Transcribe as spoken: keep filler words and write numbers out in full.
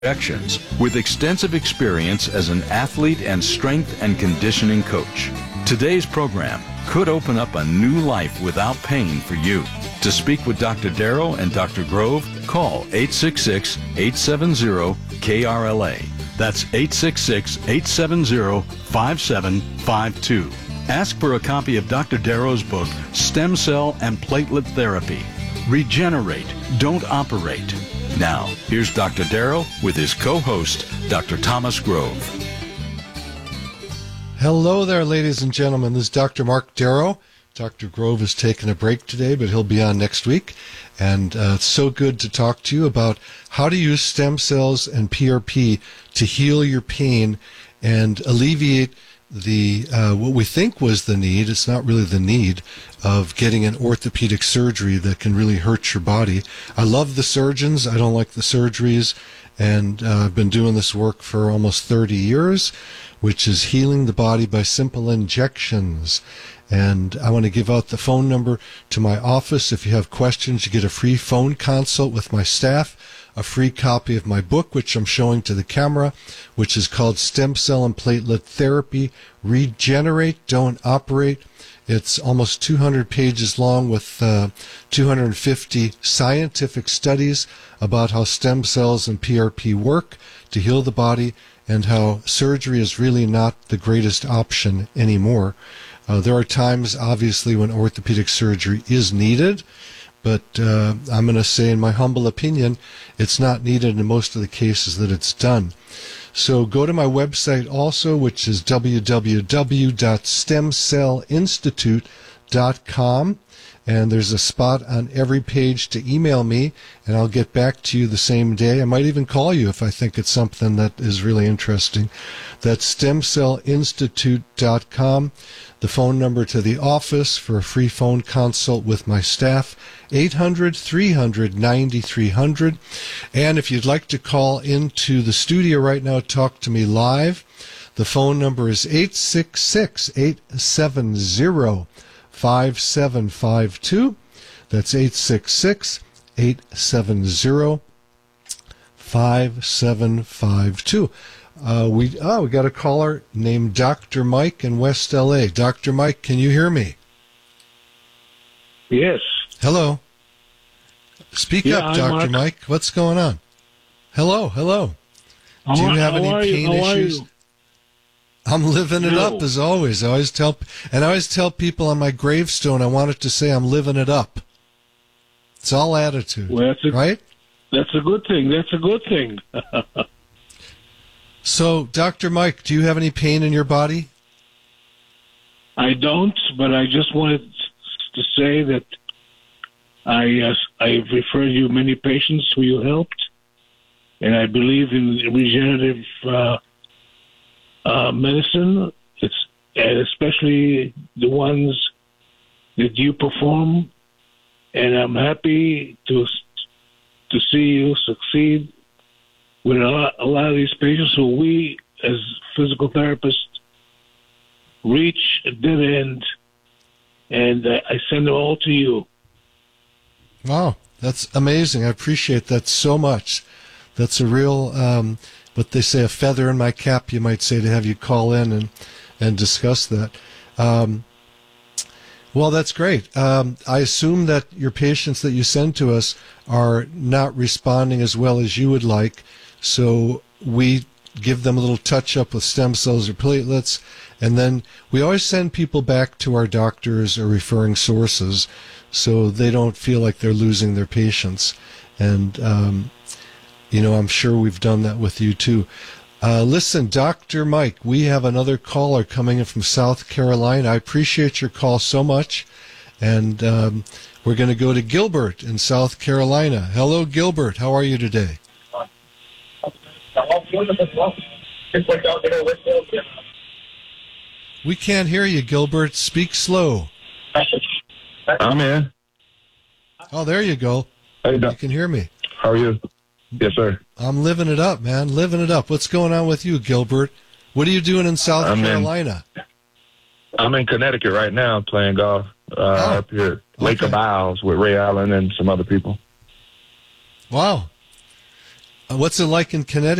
Injections with extensive experience as an athlete and strength and conditioning coach. Today's program could open up a new life without pain for you. To speak with Doctor Darrow and Doctor Grove, call eight six six, eight seven zero, K R L A. That's eight six six, eight seven zero, five seven five two. Ask for a copy of Doctor Darrow's book, Stem Cell and Platelet Therapy. Regenerate, don't operate. Now, here's Doctor Darrow with his co-host, Doctor Thomas Grove. Hello there, ladies and gentlemen. This is Doctor Mark Darrow. Doctor Grove is taking a break today, but he'll be on next week. And uh, it's so good to talk to you about how to use stem cells and P R P to heal your pain and alleviate the uh, what we think was the need. It's not really the need of getting an orthopedic surgery that can really hurt your body. I love the surgeons. I don't like the surgeries. And uh, I've been doing this work for almost thirty years, which is healing the body by simple injections. And I want to give out the phone number to my office. If you have questions, you get a free phone consult with my staff, a free copy of my book, which I'm showing to the camera, which is called Stem Cell and Platelet Therapy, Regenerate, Don't Operate. It's almost two hundred pages long with uh, two hundred fifty scientific studies about how stem cells and P R P work to heal the body and how surgery is really not the greatest option anymore. Uh, there are times, obviously, when orthopedic surgery is needed, but uh, I'm going to say, in my humble opinion, it's not needed in most of the cases that it's done. So go to my website also, which is w w w dot stem cell institute dot com, and there's a spot on every page to email me, and I'll get back to you the same day. I might even call you if I think it's something that is really interesting. That's stem cell institute dot com. The phone number to the office for a free phone consult with my staff, eight hundred, three hundred, ninety-three hundred. And if you'd like to call into the studio right now, talk to me live, the phone number is eight six six, eight seven zero, five seven five two. That's eight six six, eight seven zero, five seven five two. Uh, we oh, we got a caller named Doctor Mike in West L A. Doctor Mike, can you hear me? Yes. Hello. Speak yeah, up, Doctor Mike. What's going on? Hello, hello. How Do you have any you? pain How issues? I'm living it no. up as always. I always tell, and I always tell people on my gravestone, I want it to say I'm living it up. It's all attitude, well, that's a, right? That's a good thing. That's a good thing. So, Doctor Mike, do you have any pain in your body? I don't, but I just wanted to say that I uh, I've referred you many patients who you helped, and I believe in regenerative uh, uh, medicine. It's and especially the ones that you perform, and I'm happy to to see you succeed with a lot, a lot of these patients who we, as physical therapists, reach a dead end, and uh, I send them all to you. Wow, that's amazing. I appreciate that so much. That's a real, um, what they say, a feather in my cap, you might say, to have you call in and, and discuss that. Um, well, that's great. Um, I assume that your patients that you send to us are not responding as well as you would like, so we give them a little touch-up with stem cells or platelets, and then we always send people back to our doctors or referring sources so they don't feel like they're losing their patients. And, um, you know, I'm sure we've done that with you too. Uh, listen, Doctor Mike, we have another caller coming in from South Carolina. I appreciate your call so much. And um, we're going to go to Gilbert in South Carolina. Hello, Gilbert. How are you today? We can't hear you, Gilbert. Speak slow. I'm here. Oh, there you go. Hey, you can hear me. How are you? Yes, sir. I'm living it up, man. Living it up. What's going on with you, Gilbert? What are you doing in South I'm Carolina? In, I'm in Connecticut right now playing golf uh, oh, up here at Lake okay. of Isles with Ray Allen and some other people. Wow. What's it like in Connecticut?